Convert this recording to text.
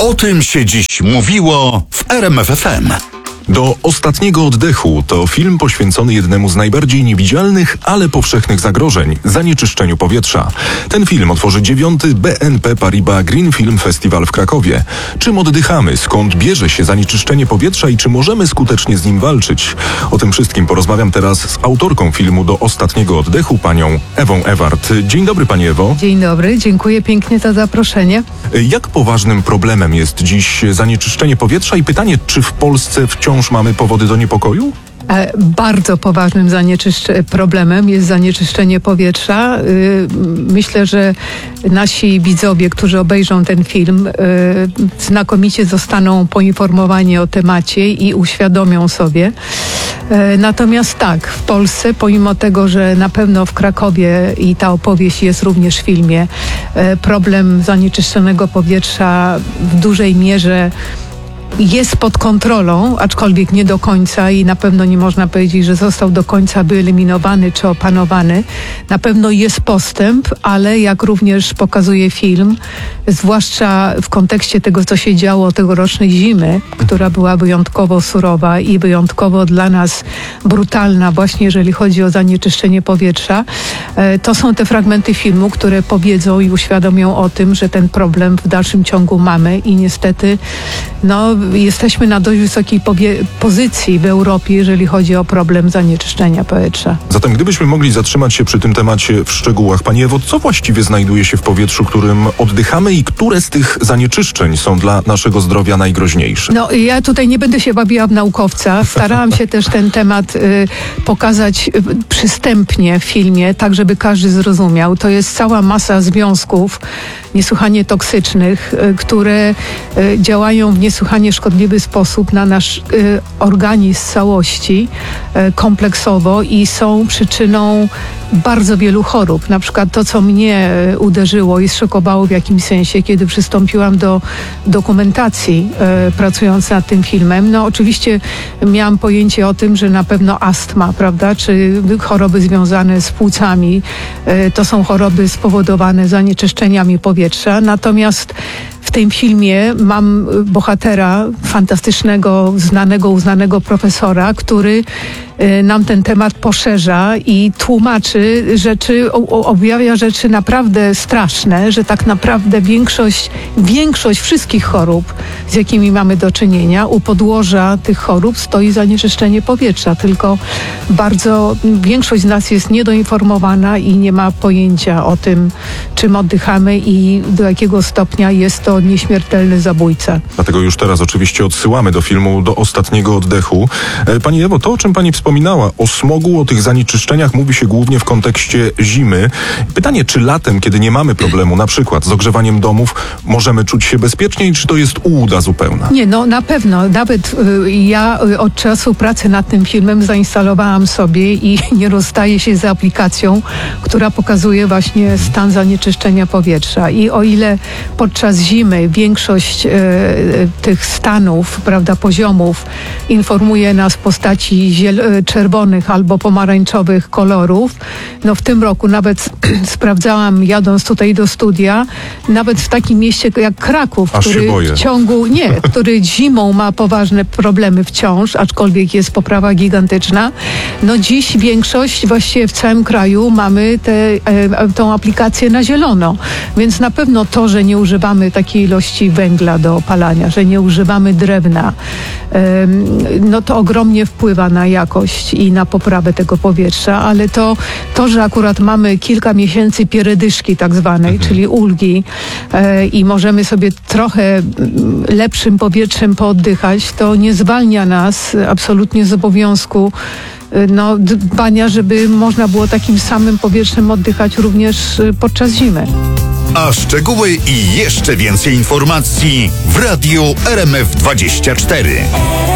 O tym się dziś mówiło w RMF FM. Do ostatniego oddechu to film poświęcony jednemu z najbardziej niewidzialnych, ale powszechnych zagrożeń – zanieczyszczeniu powietrza. Ten film otworzy 9. BNP Paribas Green Film Festival w Krakowie. Czym oddychamy, skąd bierze się zanieczyszczenie powietrza i czy możemy skutecznie z nim walczyć? O tym wszystkim porozmawiam teraz z autorką filmu Do ostatniego oddechu, panią Ewą Ewart. Dzień dobry, pani Ewo. Dzień dobry, dziękuję pięknie za zaproszenie. Jak poważnym problemem jest dziś zanieczyszczenie powietrza i pytanie, czy w Polsce wciąż mamy powody do niepokoju? Bardzo poważnym problemem jest zanieczyszczenie powietrza. Myślę, że nasi widzowie, którzy obejrzą ten film, znakomicie zostaną poinformowani o temacie i uświadomią sobie. Natomiast tak, w Polsce, pomimo tego, że na pewno w Krakowie i ta opowieść jest również w filmie, problem zanieczyszczonego powietrza w dużej mierze jest pod kontrolą, aczkolwiek nie do końca i na pewno nie można powiedzieć, że został do końca wyeliminowany czy opanowany. Na pewno jest postęp, ale jak również pokazuje film, zwłaszcza w kontekście tego, co się działo tegorocznej zimy, która była wyjątkowo surowa i wyjątkowo dla nas brutalna właśnie jeżeli chodzi o zanieczyszczenie powietrza, to są te fragmenty filmu, które powiedzą i uświadomią o tym, że ten problem w dalszym ciągu mamy i niestety jesteśmy na dość wysokiej pozycji w Europie, jeżeli chodzi o problem zanieczyszczenia powietrza. Zatem gdybyśmy mogli zatrzymać się przy tym temacie w szczegółach, pani Ewo, co właściwie znajduje się w powietrzu, którym oddychamy i które z tych zanieczyszczeń są dla naszego zdrowia najgroźniejsze? Ja tutaj nie będę się bawiła w naukowca. Starałam się też ten temat pokazać przystępnie w filmie, tak żeby każdy zrozumiał. To jest cała masa związków niesłychanie toksycznych, które działają w niesłychanie szkodliwy sposób na nasz organizm w całości, kompleksowo i są przyczyną bardzo wielu chorób. Na przykład to, co mnie uderzyło i zszokowało w jakimś sensie, kiedy przystąpiłam do dokumentacji, pracując nad tym filmem. Oczywiście miałam pojęcie o tym, że na pewno astma, prawda, czy choroby związane z płucami, to są choroby spowodowane zanieczyszczeniami powietrza. Natomiast w tym filmie mam bohatera, fantastycznego, znanego, uznanego profesora, który nam ten temat poszerza i tłumaczy rzeczy, objawia rzeczy naprawdę straszne, że tak naprawdę większość wszystkich chorób, z jakimi mamy do czynienia, u podłoża tych chorób stoi zanieczyszczenie powietrza, tylko większość z nas jest niedoinformowana i nie ma pojęcia o tym, czym oddychamy i do jakiego stopnia jest to nieśmiertelny zabójca. Dlatego już teraz oczywiście odsyłamy do filmu Do ostatniego oddechu. Pani Ewo, to o czym pani wspominała, o smogu, o tych zanieczyszczeniach mówi się głównie w kontekście zimy. Pytanie, czy latem, kiedy nie mamy problemu, na przykład z ogrzewaniem domów, możemy czuć się bezpieczniej, czy to jest ułuda zupełna? Nie, na pewno. Nawet ja od czasu pracy nad tym filmem zainstalowałam sobie i nie rozstaję się z aplikacją, która pokazuje właśnie stan zanieczyszczenia powietrza. I o ile podczas zimy większość tych stanów, prawda, poziomów informuje nas w postaci czerwonych albo pomarańczowych kolorów. W tym roku nawet sprawdzałam, jadąc tutaj do studia, nawet w takim mieście jak Kraków, który zimą ma poważne problemy wciąż, aczkolwiek jest poprawa gigantyczna. Dziś większość, właściwie w całym kraju mamy tą aplikację na zielono. Więc na pewno to, że nie używamy takiej ilości węgla do opalania, że nie używamy drewna, to ogromnie wpływa na jakość i na poprawę tego powietrza, ale to, że akurat mamy kilka miesięcy pieredyszki tak zwanej, czyli ulgi i możemy sobie trochę lepszym powietrzem pooddychać, to nie zwalnia nas absolutnie z obowiązku dbania, żeby można było takim samym powietrzem oddychać również podczas zimy. A szczegóły i jeszcze więcej informacji w Radiu RMF24.